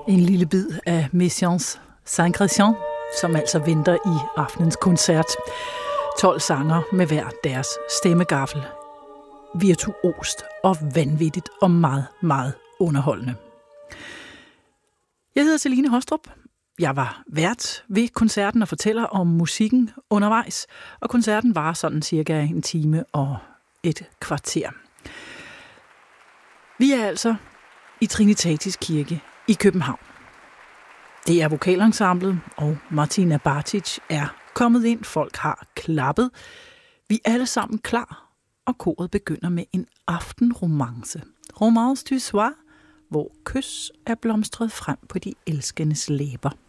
En lille bid af Messiaens Saint Christian, som altså venter i aftenens koncert. 12 sanger med hver deres stemmegaffel. Virtuost og vanvittigt og meget, meget underholdende. Jeg hedder Celine Hostrup. Jeg var vært ved koncerten og fortæller om musikken undervejs, og koncerten var sådan cirka 1 time og et kvarter. Vi er altså i Trinitatis Kirke i København. Det er vokalensemblet, og Martina Bartic er kommet ind. Folk har klappet. Vi er alle sammen klar, og koret begynder med en aftenromance. Romance du soir, hvor kys er blomstret frem på de elskendes læber.